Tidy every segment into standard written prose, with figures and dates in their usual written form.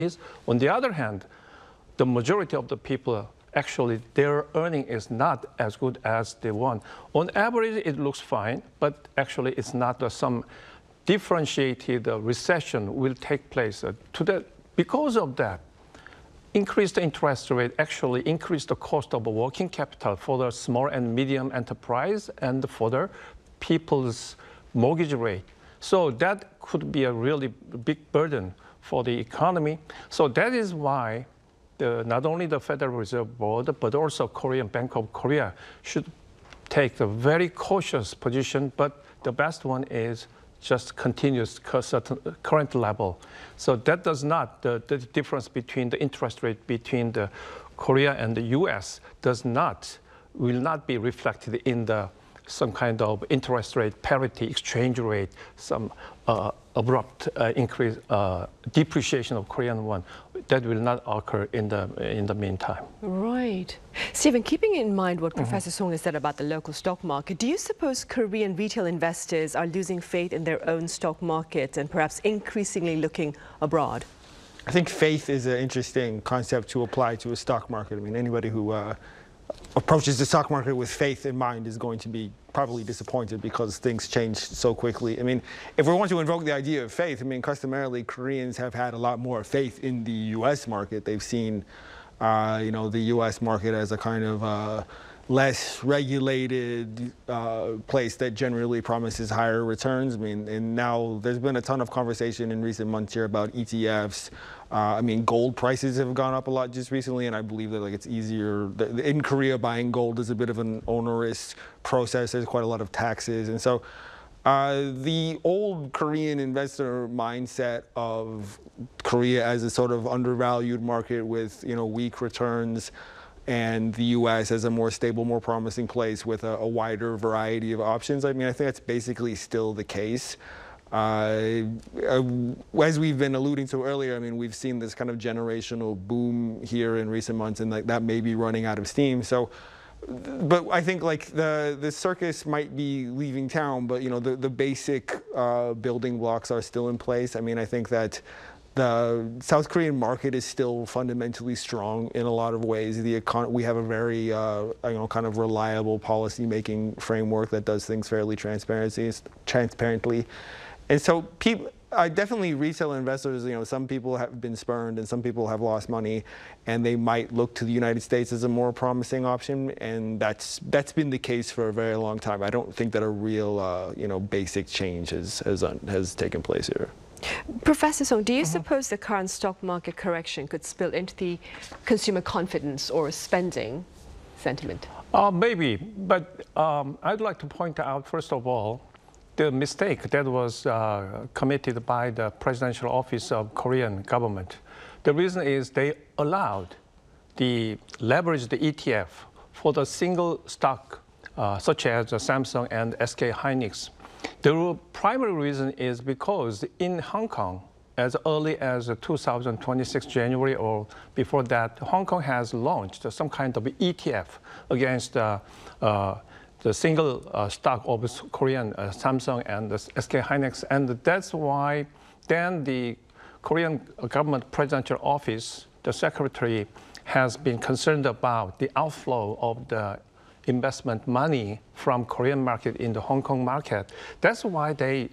On the other hand, the majority of the people actually their earning is not as good as they want. On average, it looks fine, but actually it's not. Some differentiated recession will take place. Because of that, increased interest rate actually increased the cost of working capital for the small and medium enterprise and for the people's mortgage rate. So that could be a really big burden for the economy. So that is why not only the Federal Reserve Board, but also Korean Bank of Korea should take a very cautious position, but the best one is just continuous current level. So that does not, the difference between the interest rate between the Korea and the US will not be reflected in some kind of interest rate parity, exchange rate, some abrupt increase, depreciation of Korean won. That will not occur in the meantime. Right. Stephen, keeping in mind what Professor Song has said about the local stock market, do you suppose Korean retail investors are losing faith in their own stock market and perhaps increasingly looking abroad? I think faith is an interesting concept to apply to a stock market. I mean, anybody who approaches the stock market with faith in mind is going to be probably disappointed because things change so quickly. I mean, if we want to invoke the idea of faith, I mean, customarily Koreans have had a lot more faith in the U.S. market. They've seen, the U.S. market as a kind of less regulated place that generally promises higher returns. I mean, and now there's been a ton of conversation in recent months here about ETFs. I mean, gold prices have gone up a lot just recently, and I believe that it's easier. In Korea, buying gold is a bit of an onerous process. There's quite a lot of taxes. And so the old Korean investor mindset of Korea as a sort of undervalued market with, weak returns, and the U.S. as a more stable, more promising place with a wider variety of options. I mean, I think that's basically still the case. As we've been alluding to earlier, I mean, we've seen this kind of generational boom here in recent months, and that may be running out of steam. So, but I think the circus might be leaving town, but the basic building blocks are still in place. I mean, I think that the South Korean market is still fundamentally strong in a lot of ways. We have a very, kind of reliable policy-making framework that does things fairly transparently. And so definitely retail investors, some people have been spurned and some people have lost money, and they might look to the United States as a more promising option. And that's been the case for a very long time. I don't think that a real, basic change has taken place here. Professor Song, do you suppose the current stock market correction could spill into the consumer confidence or spending sentiment? Maybe, but I'd like to point out, first of all, the mistake that was committed by the presidential office of Korean government. The reason is they allowed the ETF for the single stock, such as Samsung and SK Hynix. The primary reason is because in Hong Kong, as early as 2026 January or before that, Hong Kong has launched some kind of ETF against the single stock of Korean Samsung and the SK Hynix. And that's why then the Korean government presidential office, the secretary, has been concerned about the outflow of the investment money from Korean market in the Hong Kong market. That's why they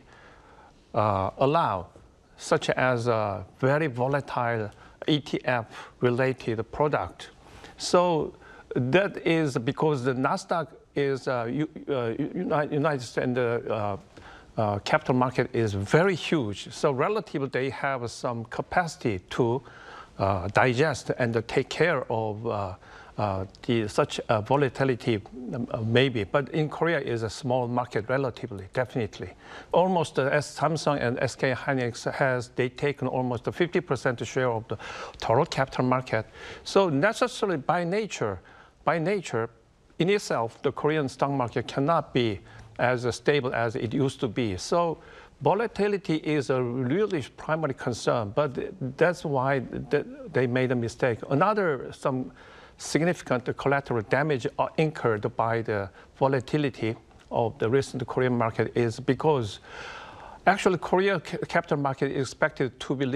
allow such as a very volatile ETF-related product. So that is because the Nasdaq is United States and the capital market is very huge. So relatively, they have some capacity to digest and take care of such volatility, maybe. But in Korea is a small market relatively, definitely. Almost as Samsung and SK Hynix they taken almost a 50% share of the total capital market. So necessarily by nature, in itself, the Korean stock market cannot be as stable as it used to be. So volatility is a really primary concern, but that's why they made a mistake. Some significant collateral damage are incurred by the volatility of the recent Korean market is because actually Korea capital market is expected to be